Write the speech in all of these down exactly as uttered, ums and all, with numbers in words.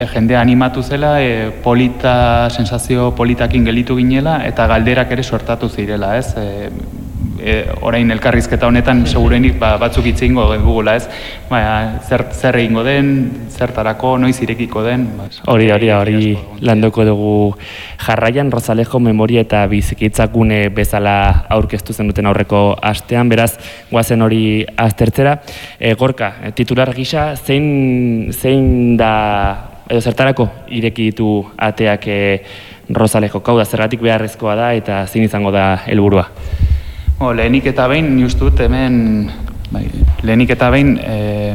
Jende animatu zela, e, polita, sensazio politakin gelitu ginela, eta galderak ere sortatu zirela, ez? E, e, orain elkarrizketa honetan, segurenik ba, batzuk hitz egingo dugula, ez? Ba, zer, zer egingo den, zertarako, noiz irekiko den. Ba, hori, hori, hori landuko dugu jarraian, Rozalejo memoria eta bizikitzakune bezala aurkeztu zen duten aurreko astean, beraz, guazen hori aztertzera. E, Gorka, titular gisa, zein, zein da edo zertarako ireki ditu ateak e, Rozalejo, hau da zergatik beharrezkoa da eta zein izango da helburua? O, lehenik eta behin, ni uste dut hemen, bai, lehenik eta behin, e,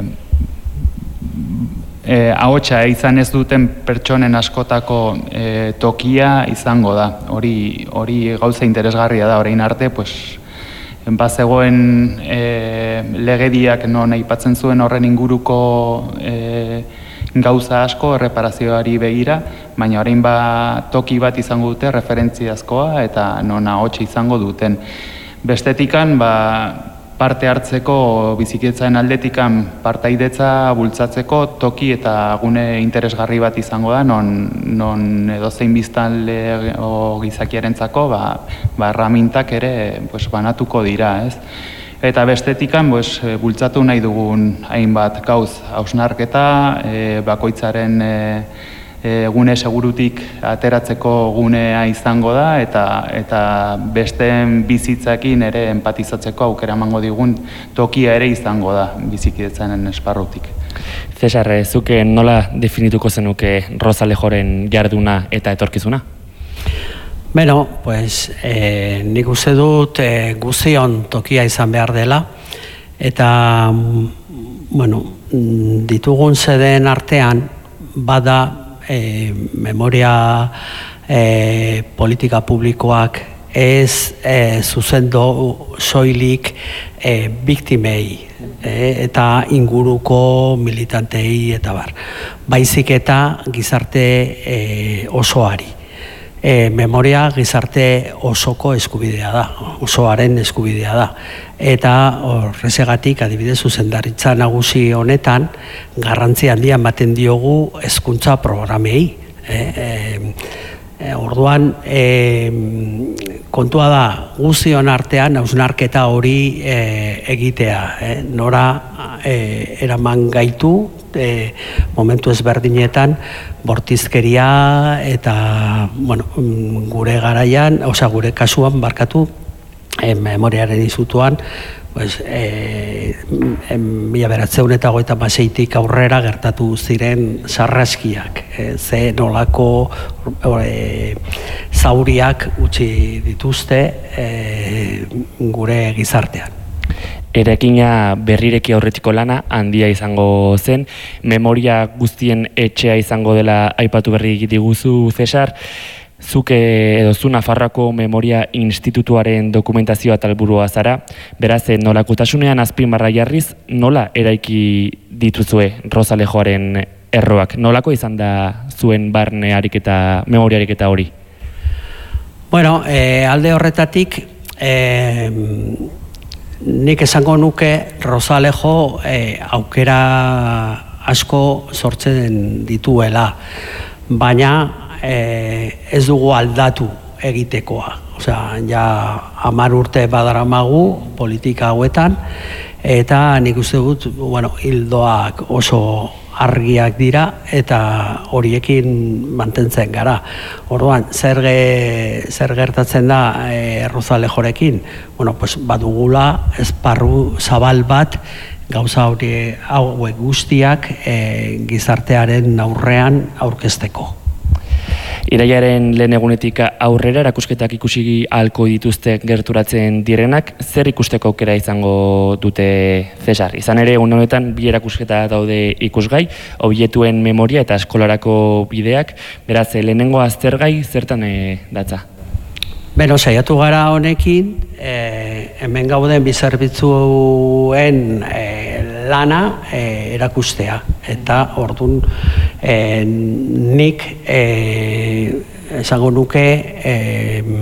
e, ahotsa izan ez duten pertsonen askotako e, tokia izango da. Hori, hori gauza interesgarria da, orain arte, pues, bazegoen e, legediak non aipatzen zuen horren inguruko e, gauza asko erreparazioari begira, baina orain ba toki bat izango dute referentziazkoa eta non ahotsa izango duten. Bestetikan ba, parte hartzeko bizikitzaren aldetikan partaidetza bultzatzeko toki eta gune interesgarri bat izango da, non, non edozein biztanle o gizakiarentzako ba, ba erramintak ere pues, banatuko dira, ez? Eta bestetikan pues, bultzatu nahi dugun hainbat gauz hausnarketa, e, bakoitzaren e, e, gune segurutik ateratzeko gunea izango da eta, eta besteen bizitzakin ere empatizatzeko aukera emango digun tokia ere izango da bizikidetzaren esparrutik. Cesar, zuke nola definituko zenuke Rozalejoren jarduna eta etorkizuna? Beno, pues, eh, nik uste dut eh, guzion tokia izan behar dela, eta bueno, ditugun zeden artean bada eh, memoria eh, politika publikoak ez eh, zuzendo soilik eh, biktimei eh, eta inguruko militantei eta bar. Baizik eta gizarte eh, osoari. E, memoria gizarte osoko eskubidea da, osoaren eskubidea da. Eta horrezegatik, adibidez, zuzendaritza nagusi honetan, garrantzi handia ematen diogu hezkuntza programei. E, e, e, orduan, e, kontua da, guztion artean, hausnarketa hori e, egitea. E, nora e, eraman gaitu, e, momentu ezberdinetan, bortizkeria eta bueno, gure garaian, osea gure kasuan barkatu e, memoriaren izutuan, pues, e, mila bederatziehun eta hogeita hamaseitik aurrera gertatu ziren sarraskiak, e, ze nolako e, zauriak utzi dituzte e, gure gizartean. Erekina berrireki aurretiko lana handia izango zen, memoria guztien etxea izango dela aipatu berri diguzu, Cesar. Zuke edo zu Nafarroako Memoria Institutuaren dokumentazioa talburua zara, beraz nolakotasunean azpimarra jarriz, nola eraiki dituzue Rozalejoaren erroak? Nolako izan da zuen barne ariketa, memoria ariketa hori? Bueno, eh, alde horretatik, eh, nik esango nuke Rozalejo eh, aukera asko sortzen dituela, baina eh, ez dugu aldatu egitekoa. Osea, ja hamar urte badaramagu politika hauetan, eta nik uste dut, bueno, hildoak oso argiak dira eta horiekin mantentzen gara. Orduan, zer, ge, zer gertatzen da e, Rozalejorekin? Bueno, pues, badugula esparru zabal bat gauza hori hauek guztiak e, gizartearen aurrean aurkezteko. Irailaren lehen egunetik aurrera erakusketak ikusi ahalko dituzte gerturatzen direnak, zer ikusteko aukera izango dute, Cesar? Izan ere, egun honetan bi erakusketa daude ikusgai, obietuen memoria eta eskolarako bideak, beraz, lehenengo aztergai zertan e, datza? Beno, saiatu gara honekin, e, hemen gauden bizerbitzuen e, lana e, erakustea. Eta ordun e, nik e, esango nuke e,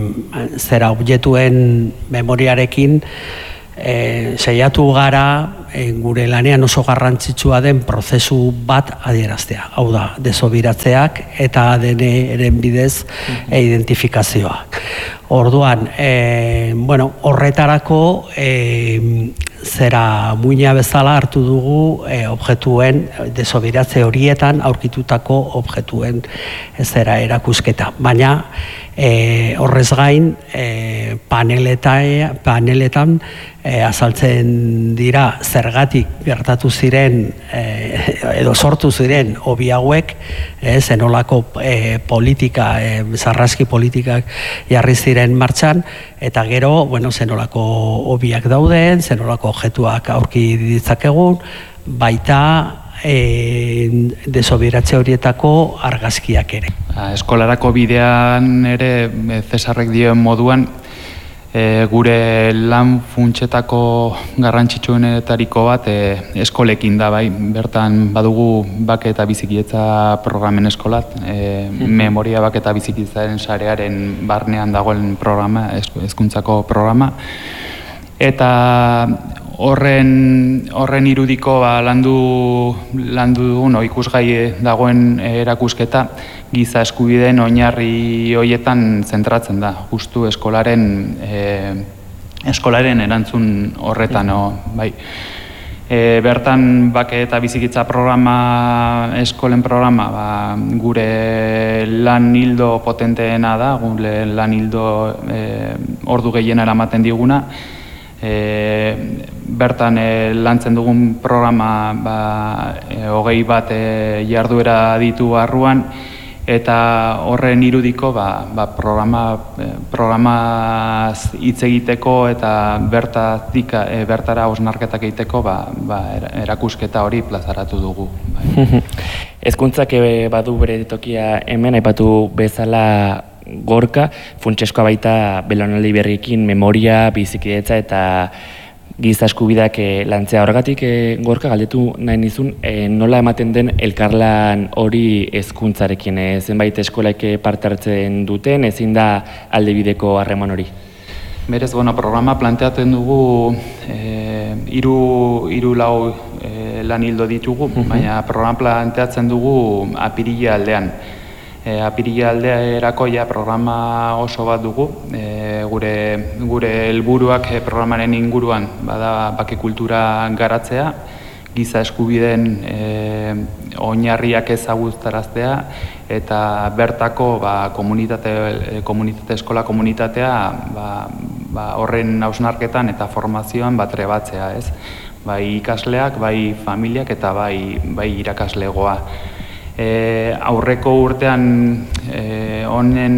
zera objektuen memoriarekin e, saiatu gara e, gure lanean oso garrantzitsua den prozesu bat adieraztea. Hau da, desobiratzeak eta A D N-eren bidez e, identifikazioa. Orduan, e, bueno, horretarako e, zera muina bezala hartu dugu e, objektuen desobiratze horietan aurkitutako objektuen zera erakusketa. Baina e, horrez gain e, paneleta, paneletan e, azaltzen dira zergatik gertatu ziren e, edo sortu ziren hobi hauek, e, zenolako e, politika, e, sarraski politikak jarri ziren martxan, eta gero, bueno, zenolako hobiak dauden, zenolako objektuak aurki ditzakegun, baita e, desobiratze horietako argazkiak ere. Eskolarako bidean ere, Cesarrek dioen moduan, e, gure lan funtsetako garrantzitsuenetariko bat e, eskolekin da, bai. Bertan badugu bake eta bizikidetza programen eskolat, e, memoria bake eta bizikidetzaren sarearen barnean dagoen programa, hezkuntzako programa, eta horren horren irudiko ba, landu landu dugun ikusgai dagoen erakusketa giza eskubideen oinarri hoietan zentratzen da, justu eskolaren e, eskolaren erantzun horretan, no, bai. E, bertan bake eta bizikitza programa, eskolen programa, ba, gure lan hildo potenteena da, gure lan hildo e, ordu gehiena eramaten diguna. E, bertan e, lantzen dugun programa ba, e, hogei bat e, jarduera ditu barruan, eta horren irudiko ba, ba, programa, e, programaz hitz egiteko eta bertatik, e, bertara osnarketak egiteko ba, ba, erakusketa hori plazaratu dugu. Bai. Hezkuntzak badu bere tokia hemen, aipatu bezala Gorka, funtseskoa baita belaunaldi berriekin memoria, bizikidetza eta giza eskubideak lantzea. Horregatik Gorka galdetu nahi nizun, e, nola ematen den elkarlan hori hezkuntzarekin, e, zenbait eskolak parte hartzen duten, ezin da aldebideko harreman hori? Berez, bueno, programa planteatzen dugu e, iru, iru lau e, lan hildo ditugu, uh-huh. Baina programa planteatzen dugu apirila aldean. E, apirila aldeerako ja programa oso bat dugu, e, gure gure helburuak e, programaren inguruan bada bake kultura garatzea, giza eskubideen e, oinarriak ezagutaraztea eta bertako ba, komunitate, e, komunitate eskola komunitatea ba, ba, horren hausnarketan eta formazioan bat trebatzea, ez? Bai ikasleak, bai familiak eta bai, bai irakaslegoa. E, aurreko urtean e, honen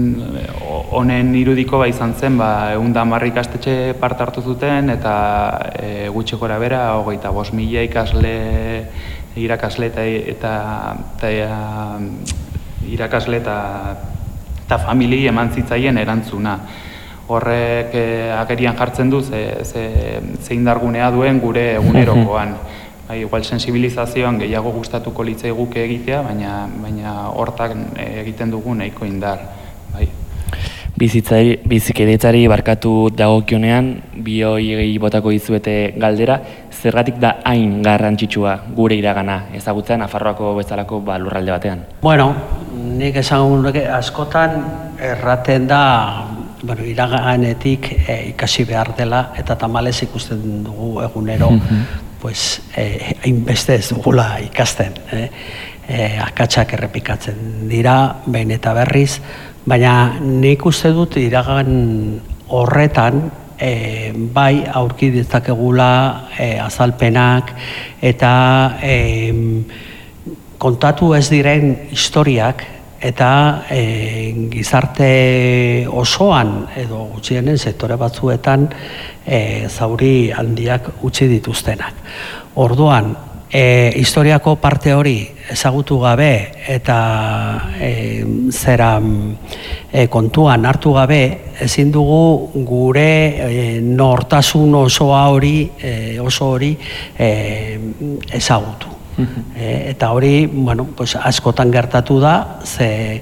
honen irudiko ba izan zen ba ehun eta hamar ikastetxe parte hartu zuten eta e, gutxi gora bera hogeita bost mila ikasle irakasle eta eta, eta irakasle eta eta familiei eman zitzaien erantzuna. Horrek e, agerian jartzen du ze, ze, ze indargunea duen gure egunerokoan. Bai, igual sensibilizazioan gehiago gustatuko litzaiguke egitea, baina baina hortak egiten dugu nahiko indar, bai. Bizitzai, bizikidetzari barkatu dagokionean, bioi botako dizuete galdera, zergatik da hain garrantzitsua gure iragana ezagutzen Nafarroako bezalako ba, lurralde batean? Bueno, nik esan askotan erraten da, bueno, iraganetik e, ikasi behar dela eta tamalez ikusten dugu egunero, pues hainbeste eh, ez dugula ikasten, eh? eh, akatsak errepikatzen dira, behin eta berriz, baina nik uste dut iragan horretan eh, bai aurki ditzakegula eh, azalpenak eta eh, kontatu ez diren historiak eta e, gizarte osoan edo gutxienen sektore batzuetan e, zauri handiak utzi dituztenak. Orduan, e, historiako parte hori ezagutu gabe eta e, zera e, kontuan hartu gabe ezin dugu gure e, nortasun osoa hori e, oso hori e, ezagutu. E, eta hori, bueno, pues askotan gertatu da, ze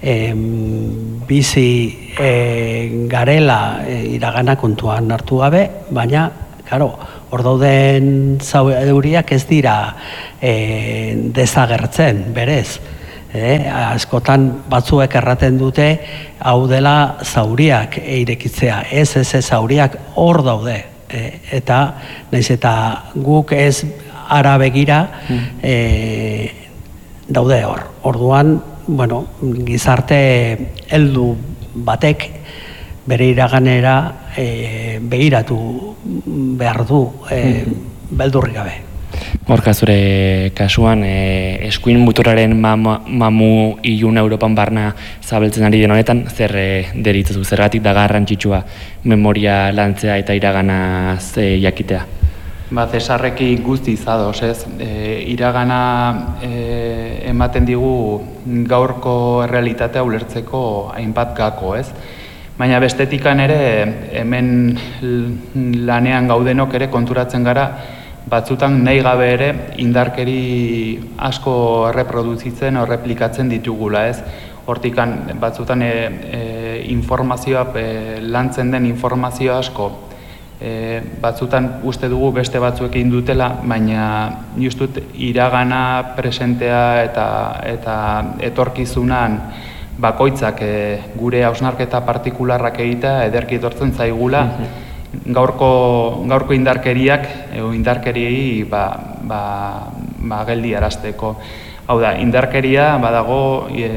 em, bizi e, garela e, iragana kontuan hartu gabe, baina, claro, hor dauden zauriak ez dira e, desagertzen, berez. E, askotan batzuek erraten dute hau dela zauriak irekitzea, ez ez ez zauriak hor daude. E, eta naiz eta guk ez ara begira e, daude hor. Orduan, bueno, gizarte heldu batek bere iraganera e, begiratu behar du e, beldurrik gabe. Gorka, zure kasuan, e, eskuin muturraren mama, mamu ilun Europan barna zabeltzen ari den honetan, zer e, deritzu, zergatik da garrantzitsua memoria lantzea eta iragana ze jakitea? Ba, Cesarreki guzti izadoz, ez? E, iragana e, ematen digu gaurko errealitatea ulertzeko hainbat gako, ez? Baina bestetikan ere, hemen lanean gaudenok ere konturatzen gara, batzutan nahi gabe ere indarkeri asko erreproduzitzen o replikatzen ditugula, ez? Hortikan batzutan e, e, informazioa, e, lantzen den informazio asko, e, batzutan uste dugu beste batzuekin dutela, baina justut iragana presentea eta, eta etorkizunan bakoitzak e, gure hausnarketa partikularrak egitea ederki etortzen zaigula, gaurko, gaurko indarkeriak, edo indarkeriei ba, ba, ba geldi arazteko. Hau da, indarkeria badago e,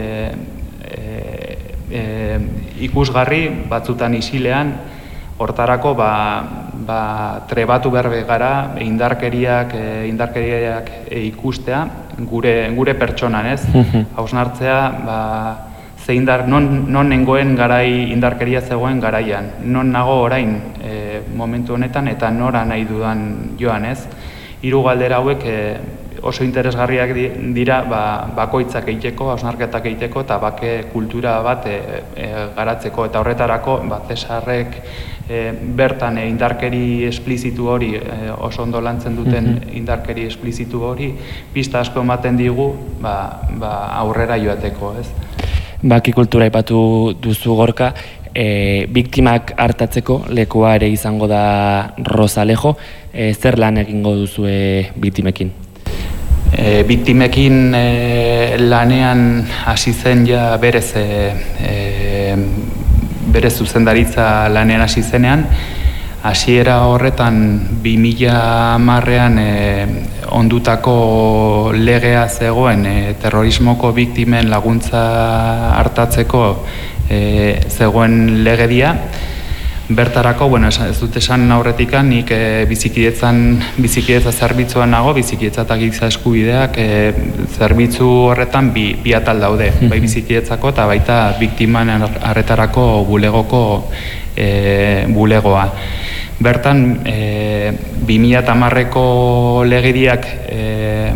e, e, ikusgarri batzutan isilean, hortarako ba, ba, trebatu berbe gara indarkeriak, e, indarkeriak e, ikustea gure, gure pertsonan, ez? Hausnartzea, ba, ze indar, non, non nengoen garai indarkeria zegoen garaian, non nago orain e, momentu honetan eta nora nahi dudan joan, ez? Hiru galdera hauek e, oso interesgarriak dira ba, bakoitzak egiteko, hausnarketak egiteko eta bake kultura bat e, e, garatzeko, eta horretarako ba, Cesarrek e, bertan e, indarkeri esplizitu hori, e, oso ondo lantzen duten indarkeri esplizitu hori, pista asko ematen digu ba, ba, aurrera joateko, ez? Baki kultura aipatu duzu, Gorka, e, biktimak hartatzeko lekua ere izango da Rosalejo, e, zer lan egingo duzue biktimekin? E, biktimekin e, lanean hasi zen ja berez, e, e, berez zuzendaritza lanean hasi zenean, hasiera horretan bi mila hamarrean e, ondutako legea zegoen e, terrorismoko biktimen laguntza hartatzeko e, zegoen legedia. Bertarako, bueno, ez dut esan aurretikan, nik e, bizikidetzan, bizikidetza zerbitzuan nago, bizikidetza eta giza eskubideak e, zerbitzu horretan bi, bi atal daude, bai bizikidetzako eta baita biktiman arretarako bulegoko e, bulegoa. Bertan, e, bi mila hamarreko legediak e,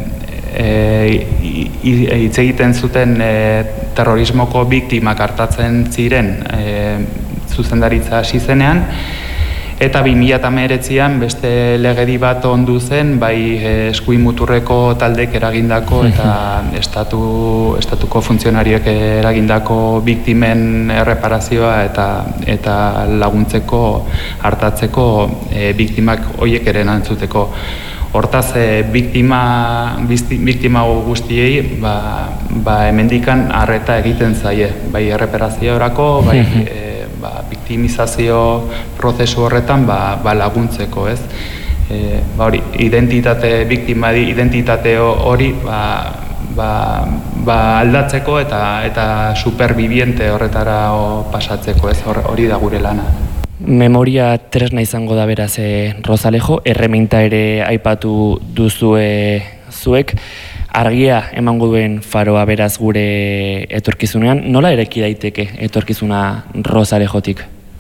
e, hitz egiten zuten e, terrorismoko biktimak hartatzen ziren e, zuzendaritza hasi zenean, eta bi mila hemeretzian beste legedi bat ondu zen, bai eskuin muturreko taldek eragindako eta estatu, estatuko funtzionarioek eragindako biktimen erreparazioa eta, eta laguntzeko, hartatzeko e, biktimak horiek ere erantzuteko. Hortaz, e, biktima, biktima guztiei ba, ba, hemendikan arreta egiten zaie, bai erreparazioarako, bai e, ba, biktimizazio prozesu horretan ba, ba laguntzeko, ez? E, ba, hori, identitate, biktima identitate hori ba, ba, ba aldatzeko eta eta superbibiente horretara pasatzeko, ez? Hori da gure lana. Memoria tresna izango da beraz e, Rosalejo, erreminta ere aipatu duzue zuek, argia emango duen faroa beraz gure etorkizunean, nola ereki daiteke etorkizuna Rosalejotik?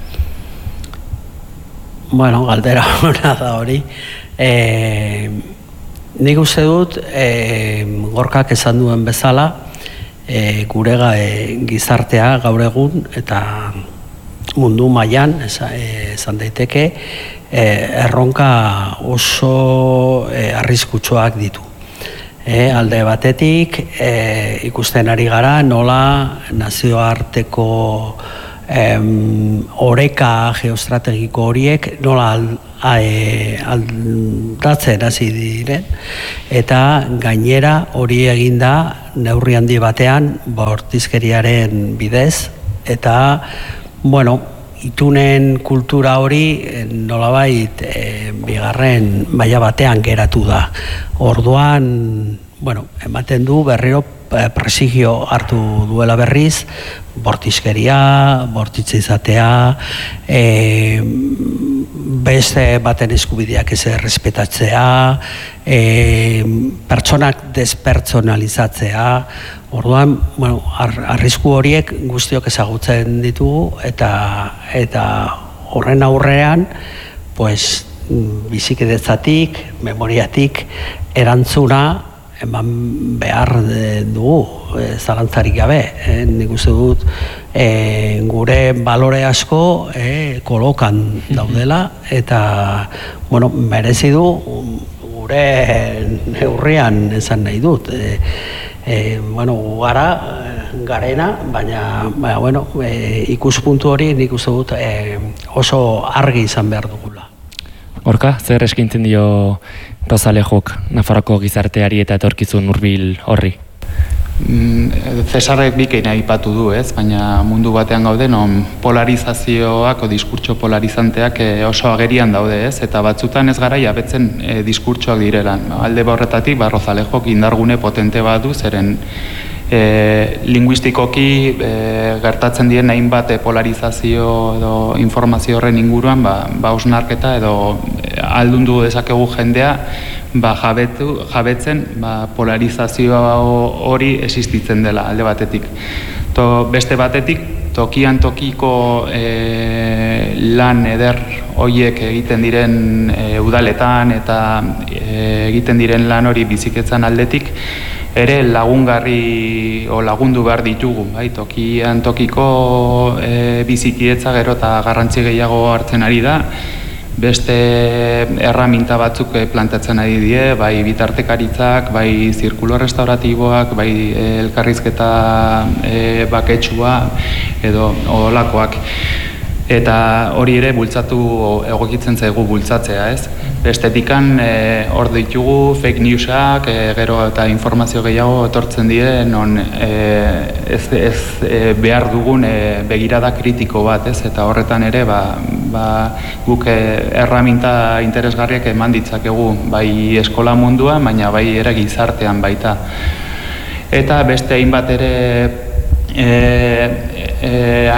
Bueno, galdera hona da hori. E, nik uste dut, e, Gorkak esan duen bezala, e, gure e, gizartea gaur egun eta mundu mailan esan daiteke e, erronka oso e, arriskutsuak ditu. E, alde batetik e, ikusten ari gara nola nazioarteko em, oreka geostrategiko horiek nola al, e, aldatzen hasi diren, eta gainera hori eginda neurri handi batean bortizkeriaren bidez, eta bueno, itunen kultura hori nolabait e, bigarren maila batean geratu da. Orduan, bueno, ematen du berriro presigio hartu duela berriz, bortizkeria, bortitza izatea, e, beste baten eskubideak ez errespetatzea, e, pertsonak despertsonalizatzea. Orduan, bueno, ar, arrisku horiek guztiok ezagutzen ditugu, eta eta horren aurrean, pues, bizikidetzatik, memoriatik, erantzuna eman behar dugu, e, zalantzarik gabe. E, nik uste dut e, gure balore asko e, kolokan daudela, eta bueno, merezi du gure neurrian esan nahi dut. E, e, bueno, gara garena, baina, baina bueno, e, ikuspuntu hori nik uste dut e, oso argi izan behar dugula. Horka, zer eskintzen dio Rosalejok Nafarroko gizarteari eta etorkizun hurbil horri? Cesarrek bikaina aipatu du, ez? Baina mundu batean gaude non polarizazioak o diskurtso polarizanteak oso agerian daude, ez? Eta batzutan ez gara jabetzen e, diskurtsoak direla. Alde horretatik, ba, Rosalejok indargune potente bat du, zeren E, linguistikoki e, gertatzen diren hainbat polarizazio edo informazio horren inguruan ba, ba osnarketa edo e, aldundu dezakegu jendea ba, jabetu, jabetzen ba, polarizazio hori existitzen dela alde batetik. To, beste batetik, tokian tokiko e, lan eder horiek egiten diren e, udaletan eta e, egiten diren lan hori biziketzan aldetik, ere lagungarri o lagundu behar ditugu, bai, tokian tokiko e, bizikidetza gero eta garrantzi gehiago hartzen ari da, beste erraminta batzuk plantatzen ari die, bai bitartekaritzak, bai zirkulo restauratiboak, bai elkarrizketa e, baketsua edo olakoak. Eta hori ere bultzatu egokitzen zaigu bultzatzea, ez? Bestetikan e, hor ditugu fake newsak, e, gero eta informazio gehiago etortzen die, non e, ez, ez e, behar dugun e, begirada kritiko bat, ez? Eta horretan ere, ba, ba, guk e, erraminta interesgarriak eman ditzakegu, bai eskola munduan, baina bai ere gizartean baita. Eta beste hainbat ere e, e,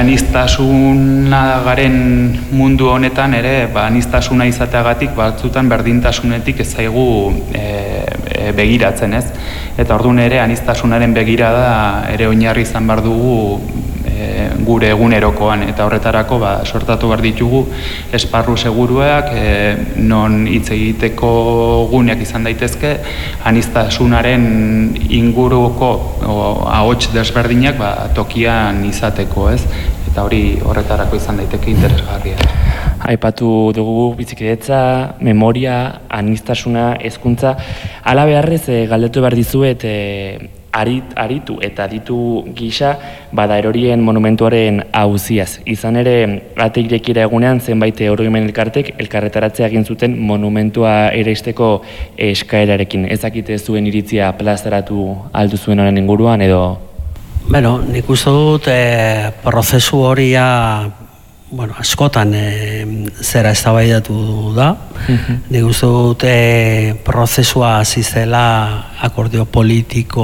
anistasuna garen mundu honetan ere, ba, anistasuna izateagatik batzutan berdintasunetik ez zaigu e, e, begiratzen, ez? Eta orduan ere anistasunaren begirada ere oinarri izan behar dugu e, gure egunerokoan, eta horretarako ba, sortatu behar ditugu esparru seguruak, e, non hitz egiteko guneak izan daitezke, anistasunaren inguruko ahots desberdinak ba, tokian izateko, ez? Eta hori horretarako izan daiteke interesgarria. Aipatu dugu bizikidetza, memoria, anistasuna, hezkuntza. Hala beharrez e, galdetu behar dizuet e, arit, aritu eta ditu gisa bada erorien monumentuaren auziaz. Izan ere, ate irekira egunean zenbait oroimen elkartek elkarretaratzea egin zuten monumentua eraisteko eskaerarekin. Ezakite zuen iritzia plazaratu aldu zuen honen inguruan edo? Bueno, nik uste dut e, prozesu horia bueno, askotan e, zera eztabaidatu da. Mm-hmm. Nik uste dut e, prozesua hasi zela akordio politiko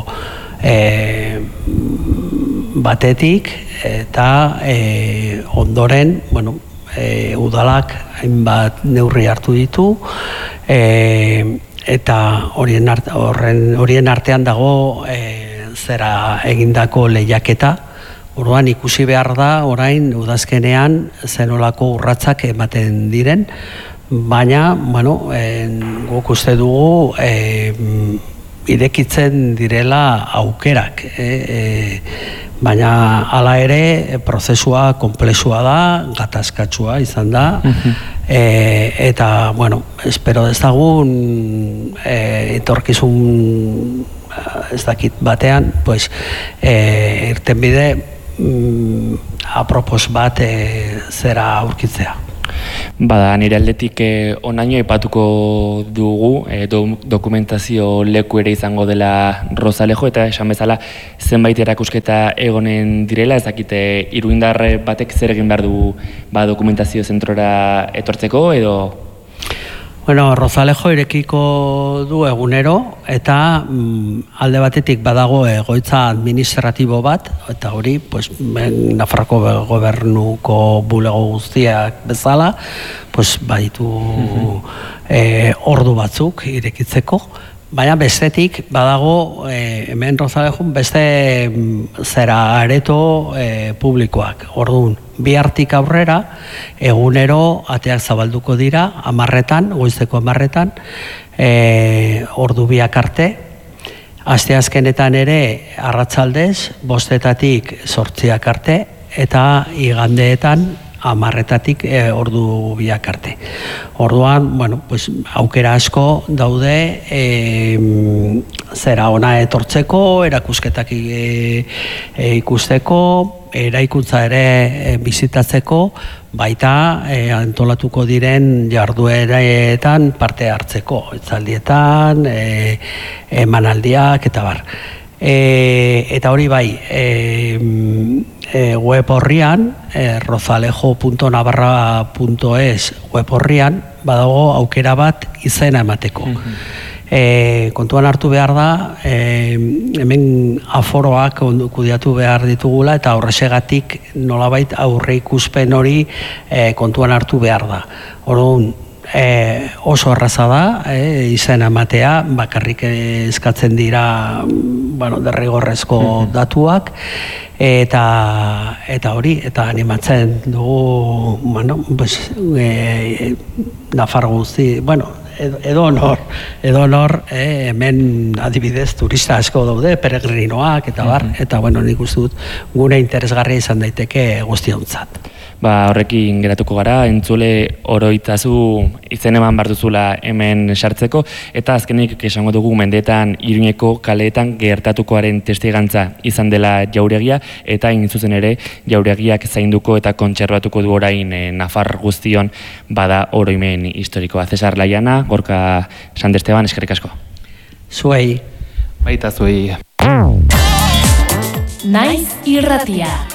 e, batetik eta e, ondoren, bueno, e, udalak hainbat neurri hartu ditu e, eta horien, art, horren, horien artean dago e, zera egindako lehiaketa. Orduan ikusi behar da orain udazkenean zenolako urratsak ematen diren, baina bueno, en, guk uste dugu e, irekitzen direla aukerak, e, e, baina hala ere prozesua konplexua da, gatazkatsua izan da, e, eta bueno, espero dezagun e, etorkizun ez dakit batean, pues, e, irtenbide mm, apropos bat e, zera aurkitzea. Bada, nire aldetik eh, onaino epatuko dugu eh, do, dokumentazio leku ere izango dela Rozalejo, eta esan bezala zenbait erakusketa egonen direla, ez dakite iruindar batek zer egin behar du ba, dokumentazio zentrora etortzeko edo... Bueno, Rozalejo irekiko du egunero, eta mm, alde batetik badago egoitza administratibo bat, eta hori, pues, Nafarroko gobernuko bulego guztiak bezala, pues, baditu mm-hmm. eh, ordu batzuk irekitzeko, baina bestetik badago eh, hemen Rozalejun beste mm, zera areto eh, publikoak. Orduan, bihartik aurrera, egunero ateak zabalduko dira, amarretan, goizeko amarretan, e, ordu biak arte. Asteazkenetan ere, arratsaldez, bostetatik sortziak arte, eta igandeetan, amarretatik e, ordu biak arte. Orduan, bueno, pues, aukera asko daude e, zera ona etortzeko, erakusketak e, e, ikusteko, eraikuntza ere e, bizitatzeko, baita e, antolatuko diren jardueretan parte hartzeko, itzaldietan, e, emanaldiak eta bar. E, eta hori bai, e, e, web horrian, e, rozalejo punto navarra punto es web horrian, badago aukera bat izena emateko. Mm-hmm. E, kontuan hartu behar da, e, hemen aforoak kudeatu behar ditugula, eta horrexegatik nolabait aurre ikuspen hori e, kontuan hartu behar da. Orduan, e, oso erraza da, e, izena ematea, bakarrik eskatzen dira, bueno, derrigorrezko mm-hmm. datuak, eta eta hori, eta animatzen dugu, bueno, pues, e, Nafar guzti, bueno, edo honor, edo honor, eh, hemen adibidez turista asko daude, peregrinoak eta bar, mm-hmm. eta bueno, nik uste dut gure interesgarria izan daiteke guztiontzat. Ba, horrekin geratuko gara, entzule oroitzazu izen eman behar duzula hemen sartzeko, eta azkenik esango dugu mendeetan Iruñeko kaleetan gertatukoaren testigantza izan dela jauregia, eta hain zuzen ere jauregiak zainduko eta kontserbatuko du orain e, Nafar guztion bada oroimen historikoa. Cesar Laiana, Gorka Sandesteban, eskerrik asko. Zuei. Baita zuei. Naiz irratia.